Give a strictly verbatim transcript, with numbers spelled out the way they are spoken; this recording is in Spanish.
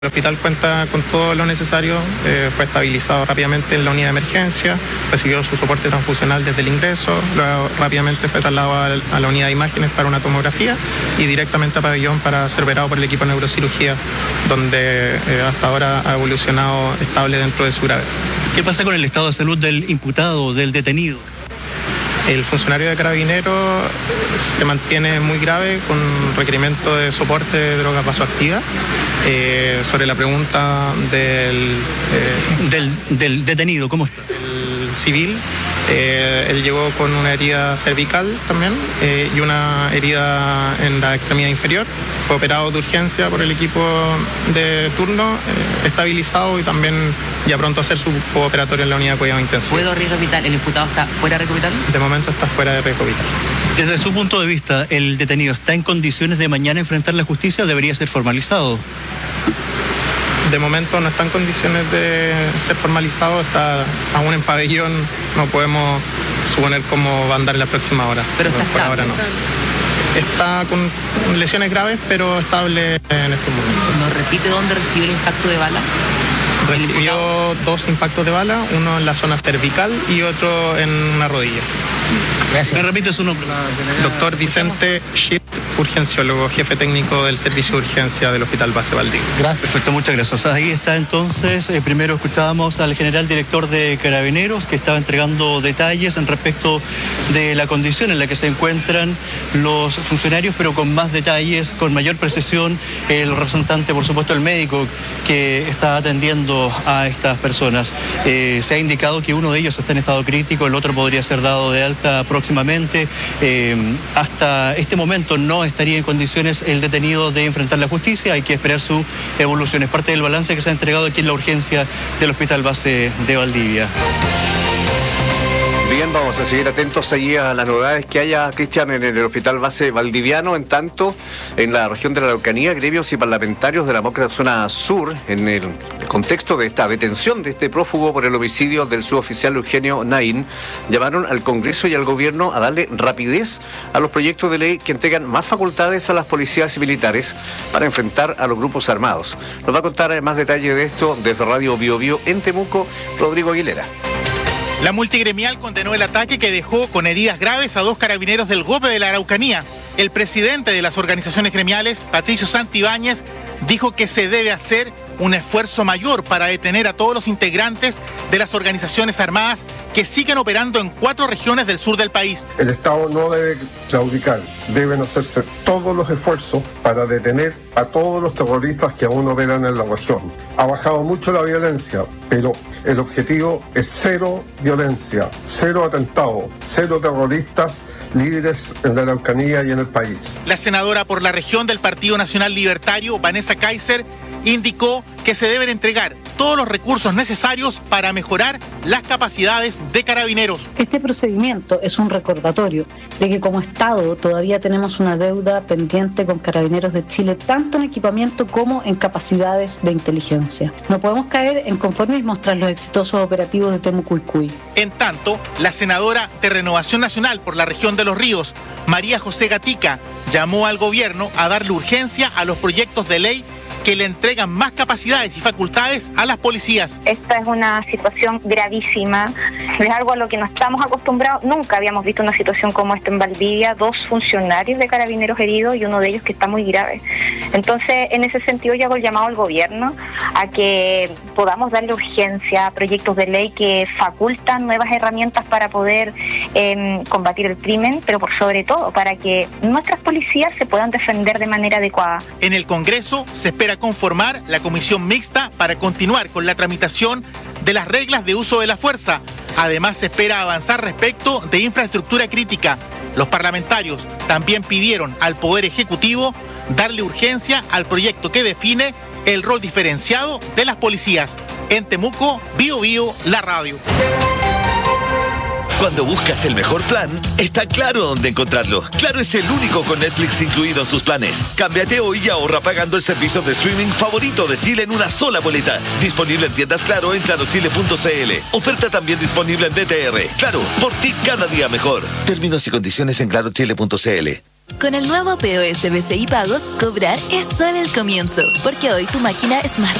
El hospital cuenta con todo lo necesario, eh, fue estabilizado rápidamente en la unidad de emergencia, recibió su soporte transfusional desde el ingreso, luego rápidamente fue trasladado a la unidad de imágenes para una tomografía y directamente a pabellón para ser operado por el equipo de neurocirugía, donde eh, hasta ahora ha evolucionado estable dentro de su gravedad. ¿Qué pasa con el estado de salud del imputado, del detenido? El funcionario de Carabineros se mantiene muy grave con requerimiento de soporte de drogas vasoactivas. Eh, sobre la pregunta del, eh, del, del detenido, ¿cómo está? El civil, eh, él llegó con una herida cervical también eh, y una herida en la extremidad inferior. Fue operado de urgencia por el equipo de turno, eh, estabilizado y también ya pronto a hacer su operatorio en la unidad de cuidado intensivo. ¿Puedo riesgo vital? ¿El imputado está fuera de riesgo vital? De momento está fuera de riesgo vital. Desde su punto de vista, ¿el detenido está en condiciones de mañana enfrentar la justicia o debería ser formalizado? De momento no está en condiciones de ser formalizado, está aún en pabellón, no podemos suponer cómo va a andar en la próxima hora. Pero está por ahora no. Está con lesiones graves, pero estable en estos momentos. ¿Nos repite dónde recibió el impacto de bala? Recibió dos impactos de bala, uno en la zona cervical y otro en una rodilla. Gracias. ¿Me repite su nombre? Doctor Vicente Schitt, urgenciólogo, jefe técnico del servicio de urgencia del Hospital Base Valdivia. Gracias. Perfecto, muchas gracias. Ahí está entonces, eh, primero escuchábamos al general director de Carabineros que estaba entregando detalles en respecto de la condición en la que se encuentran los funcionarios, pero con más detalles, con mayor precisión, el representante, por supuesto, el médico que está atendiendo a estas personas. Eh, se ha indicado que uno de ellos está en estado crítico, el otro podría ser dado de alta próximamente. Eh, hasta este momento no estaría en condiciones el detenido de enfrentar la justicia, hay que esperar su evolución. Es parte del balance que se ha entregado aquí en la urgencia del Hospital Base de Valdivia. Bien, vamos a seguir atentos allí a las novedades que haya, Cristian, en el Hospital Base Valdiviano. En tanto, en la región de la Araucanía, gremios y parlamentarios de la Demócrata Zona Sur, en el contexto de esta detención de este prófugo por el homicidio del suboficial Eugenio Naín, llamaron al Congreso y al Gobierno a darle rapidez a los proyectos de ley que entregan más facultades a las policías y militares para enfrentar a los grupos armados. Nos va a contar más detalles de esto desde Radio Bio Bio en Temuco, Rodrigo Aguilera. La multigremial condenó el ataque que dejó con heridas graves a dos carabineros del G O P de la Araucanía. El presidente de las organizaciones gremiales, Patricio Santibáñez, dijo que se debe hacer un esfuerzo mayor para detener a todos los integrantes de las organizaciones armadas que siguen operando en cuatro regiones del sur del país. El Estado no debe claudicar, deben hacerse todos los esfuerzos para detener a todos los terroristas que aún operan en la región. Ha bajado mucho la violencia, pero el objetivo es cero violencia, cero atentados, cero terroristas líderes en la Araucanía y en el país. La senadora por la región del Partido Nacional Libertario, Vanessa Kaiser, indicó que se deben entregar todos los recursos necesarios para mejorar las capacidades de Carabineros. Este procedimiento es un recordatorio de que como Estado todavía tenemos una deuda pendiente con Carabineros de Chile, tanto en equipamiento como en capacidades de inteligencia. No podemos caer en conformismos tras los exitosos operativos de Temucuicui. En tanto, la senadora de Renovación Nacional por la región de Los Ríos, María José Gatica, llamó al gobierno a darle urgencia a los proyectos de ley que le entregan más capacidades y facultades a las policías. Esta es una situación gravísima, es algo a lo que no estamos acostumbrados, nunca habíamos visto una situación como esta en Valdivia, dos funcionarios de Carabineros heridos y uno de ellos que está muy grave. Entonces, en ese sentido yo hago el llamado al gobierno a que podamos darle urgencia a proyectos de ley que facultan nuevas herramientas para poder eh, combatir el crimen, pero por sobre todo para que nuestras policías se puedan defender de manera adecuada. En el Congreso se espera conformar la comisión mixta para continuar con la tramitación de las reglas de uso de la fuerza. Además, se espera avanzar respecto de infraestructura crítica. Los parlamentarios también pidieron al Poder Ejecutivo darle urgencia al proyecto que define el rol diferenciado de las policías. En Temuco, Bio Bio, la radio. Cuando buscas el mejor plan, está Claro dónde encontrarlo. Claro es el único con Netflix incluido en sus planes. Cámbiate hoy y ahorra pagando el servicio de streaming favorito de Chile en una sola boleta. Disponible en tiendas Claro en claro chile punto c l. Oferta también disponible en B T R. Claro, por ti cada día mejor. Términos y condiciones en claro chile punto c l. Con el nuevo P O S B C I Pagos, cobrar es solo el comienzo, porque hoy tu máquina es más